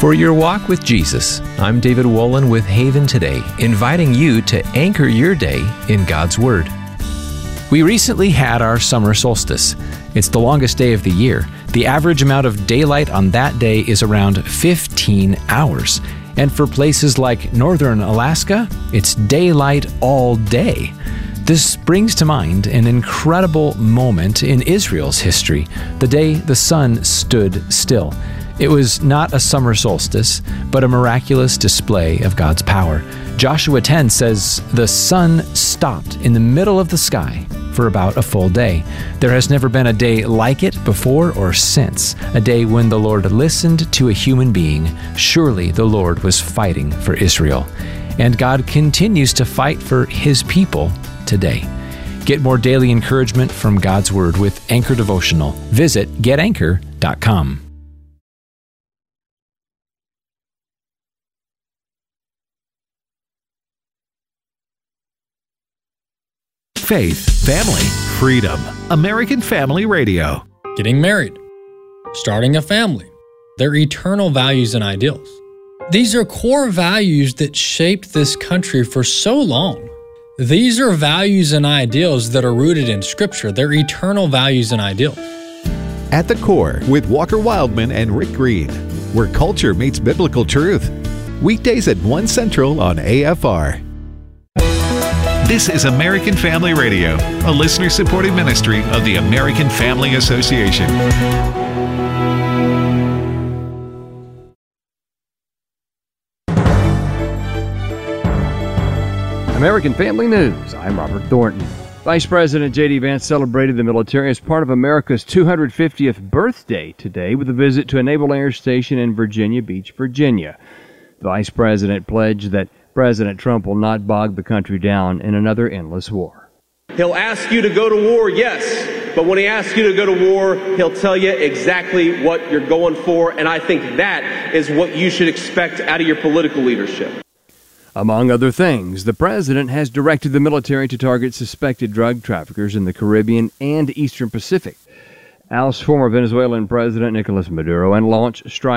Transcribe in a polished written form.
for your walk with Jesus. I'm David Wolin with Haven Today, inviting you to anchor your day in God's Word. We recently had our summer solstice. It's the longest day of the year. The average amount of daylight on that day is around 15 hours. And for places like northern Alaska, it's daylight all day. This brings to mind an incredible moment in Israel's history, the day the sun stood still. It was not a summer solstice, but a miraculous display of God's power. Joshua 10 says, "The sun stopped in the middle of the sky for about a full day. There has never been a day like it before or since, a day when the Lord listened to a human being. Surely the Lord was fighting for Israel." And God continues to fight for His people today. Get more daily encouragement from God's Word with Anchor Devotional. Visit getanchor.com. Faith, family, freedom. American Family Radio. Getting married, starting a family, their eternal values and ideals. These are core values that shaped this country for so long. These are values and ideals that are rooted in Scripture. They're eternal values and ideals. At the Core with Walker Wildman and Rick Green, where culture meets biblical truth. Weekdays at 1 Central on AFR. This is American Family Radio, a listener-supported ministry of the American Family Association. American Family News. I'm Robert Thornton. Vice President J.D. Vance celebrated the military as part of America's 250th birthday today with a visit to a Naval Air Station in Virginia Beach, Virginia. The Vice President pledged that President Trump will not bog the country down in another endless war. He'll ask you to go to war, yes, but when he asks you to go to war, he'll tell you exactly what you're going for, and I think that is what you should expect out of your political leadership. Among other things, the president has directed the military to target suspected drug traffickers in the Caribbean and Eastern Pacific, oust former Venezuelan President Nicolas Maduro, and launch strikes